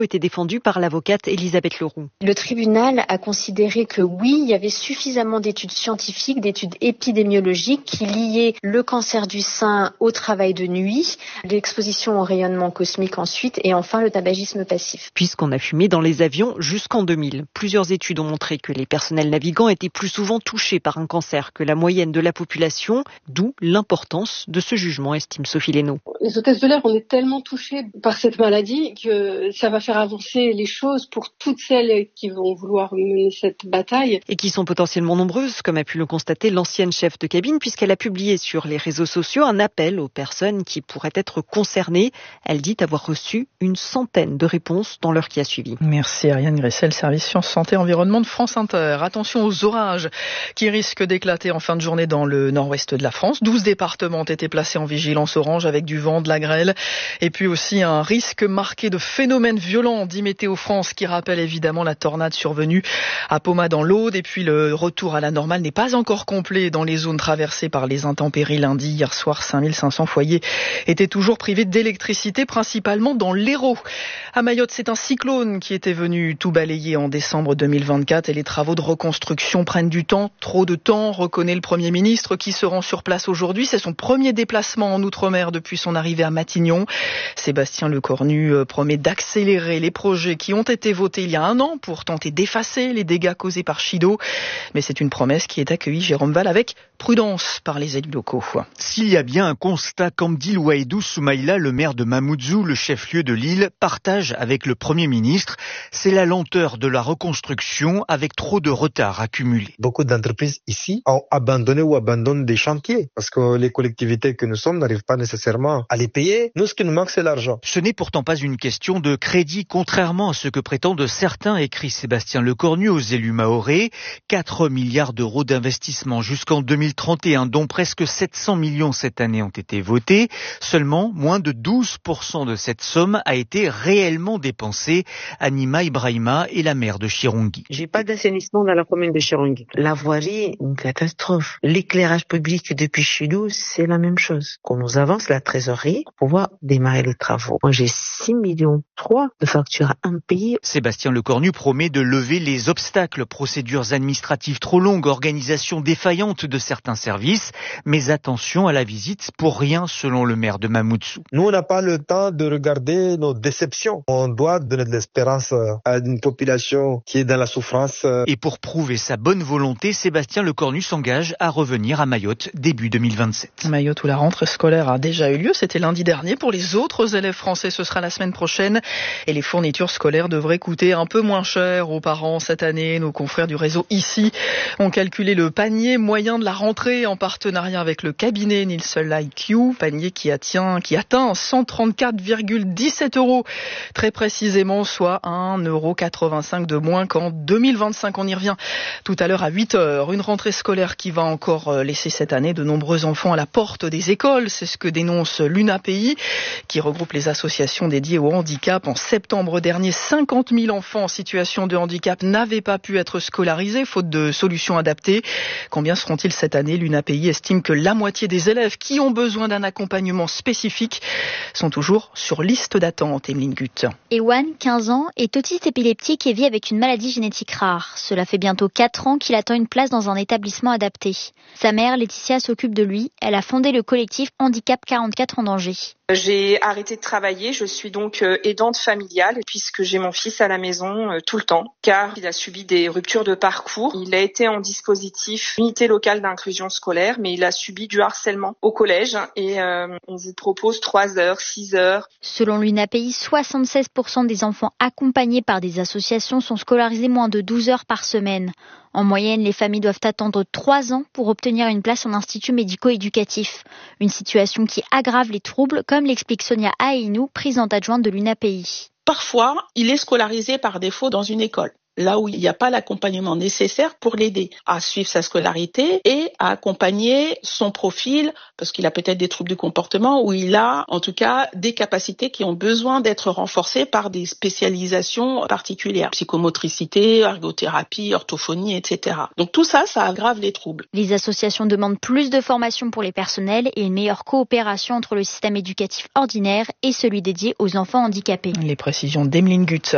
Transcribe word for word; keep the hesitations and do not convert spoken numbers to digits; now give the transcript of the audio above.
était défendu par l'avocate Elisabeth Leroux. Le tribunal a considéré que oui, il y avait suffisamment d'études scientifiques, d'études épidémiologiques qui liaient le cancer du sein au travail de nuit, l'exposition au rayonnement cosmique ensuite et enfin le tabagisme passif. Puisqu'on a fumé dans les avions jusqu'en deux mille, plusieurs études ont montré que les personnels navigants étaient plus souvent touchés par un cancer que la moyenne de la population, d'où l'importance de ce jugement, estime Sophie Lénaud. Les hôtesses de l'air, on est tellement touchés par cette maladie que ça va faire avancer les choses pour toutes celles qui vont vouloir mener cette bataille. Et qui sont potentiellement nombreuses, comme a pu le constater l'ancienne chef de cabine, puisqu'elle a publié sur les réseaux sociaux un appel aux personnes qui pourraient être concernées. Elle dit avoir reçu une centaine de réponses dans l'heure qui a suivi. Merci Ariane Gressel, service Sciences, Santé, Environnement de France Inter. Attention aux orages qui risquent d'éclater en fin de journée dans le nord-ouest de la France. douze départements ont été placés en vigilance orange avec du vent, de la grêle et puis aussi un risque marqué de phénomènes violents, dit Météo France, qui rappelle évidemment la tornade survenue à Poma dans l'Aude. Et puis le retour à la normale n'est pas encore complet dans les zones traversées par les intempéries lundi. Hier soir, cinq mille cinq cents foyers étaient toujours privés d'électricité, principalement dans l'Hérault. À Mayotte, c'est un cyclone qui était venu tout balayer en décembre deux mille vingt-quatre et les travaux de reconstruction prennent du temps, trop de temps, reconnaît le Premier ministre qui se rend sur place aujourd'hui. C'est son premier déplacement en Outre-mer depuis son arrivée à Matignon. Sébastien Lecornu promet d'accélérer les projets qui ont été votés il y a un an pour tenter d'effacer les dégâts causés par Chido. Mais c'est une promesse qui est accueillie, Jérôme Val, avec prudence par les élus locaux. S'il y a bien un constat qu'Amdil Ouaïdou Soumaïla, le maire de Mamoudzou, le chef-lieu de l'île, partage avec le Premier ministre, c'est la lenteur de la reconstruction avec trop de retard accumulé. Beaucoup d'entreprises ici ont abandonné ou abandonnent des chantiers parce que les collectivités que nous sommes n'arrivent pas nécessairement à les payer. Nous, ce qui nous manque, c'est l'argent. Ce n'est pourtant pas une question de crédit, contrairement à ce que prétendent certains, écrit Sébastien Lecornu aux élus mahorais. quatre milliards d'euros d'investissement jusqu'en deux mille trente et un, dont presque sept cents millions cette année ont été votés. Seulement, moins de douze pour cent de cette somme a été réellement dépensée. Anima Ibrahima est la maire de Chirongui. J'ai pas d'assainissement dans la commune de Chirongui. La voirie, une catastrophe. L'éclairage public depuis chez nous, c'est la même chose. Qu'on nous avance la trésorerie pour pouvoir démarrer les travaux. Moi, j'ai six millions trois de factures à impayées. Sébastien Lecornu promet de lever les obstacles, procédures administratives trop longues, organisation défaillante de certains services. Mais attention à la visite, pour rien selon le maire de Mamoudzou. Nous, on n'a pas le temps de regarder nos déceptions. On doit donner de l'espérance à une population qui est dans la souffrance. Et pour prouver sa bonne volonté, Sébastien Lecornu s'engage à revenir à Mayotte début deux mille vingt-sept. Mayotte où la rentrée scolaire a déjà eu lieu, c'était lundi dernier. Pour les autres élèves français, ce sera la semaine prochaine. Et les fournitures scolaires devraient coûter un peu moins cher aux parents cette année. Nos confrères du réseau ici ont calculé le panier moyen de la rentrée en partenariat avec le cabinet Nielsen I Q, panier qui atteint, qui atteint cent trente-quatre virgule dix-sept euros très précisément, soit un euro quatre-vingt-cinq de moins qu'en deux mille vingt-cinq. On y revient tout à l'heure à huit heures. Une rentrée scolaire qui va encore laisser cette année de nombreux enfants à la porte des écoles. C'est ce que dénonce l'UNAPI, qui regroupe les associations dédiées au handicap. En septembre dernier, cinquante mille enfants en situation de handicap n'avaient pas pu être scolarisés, faute de solutions adaptées. Combien seront-ils cette année? L'UNAPI estime que la moitié des élèves qui ont besoin d'un accompagnement spécifique sont toujours sur liste d'attente. Emeline Gutt. Ewan, quinze ans, est autiste épileptique et vit avec une maladie génétique rare. Cela fait bientôt quatre ans qu'il attend une place dans un établissement adapté. Sa mère, Laetitia, s'occupe de lui. Elle a fondé le collectif Handicap quarante-quatre en danger. J'ai arrêté de travailler, je suis donc aidante familiale puisque j'ai mon fils à la maison euh, tout le temps car il a subi des ruptures de parcours. Il a été en dispositif unité locale d'inclusion scolaire mais il a subi du harcèlement au collège et euh, on vous propose trois heures, six heures. Selon l'UNAPI, soixante-seize pour cent des enfants accompagnés par des associations sont scolarisés moins de douze heures par semaine. En moyenne, les familles doivent attendre trois ans pour obtenir une place en institut médico-éducatif. Une situation qui aggrave les troubles, comme l'explique Sonia Aïnou, présidente adjointe de l'UNAPI. Parfois, il est scolarisé par défaut dans une école, là où il n'y a pas l'accompagnement nécessaire pour l'aider à suivre sa scolarité et à accompagner son profil, parce qu'il a peut-être des troubles du comportement, ou il a en tout cas des capacités qui ont besoin d'être renforcées par des spécialisations particulières, psychomotricité, ergothérapie, orthophonie, et cetera. Donc tout ça, ça aggrave les troubles. Les associations demandent plus de formation pour les personnels et une meilleure coopération entre le système éducatif ordinaire et celui dédié aux enfants handicapés. Les précisions d'Emeline Gutt.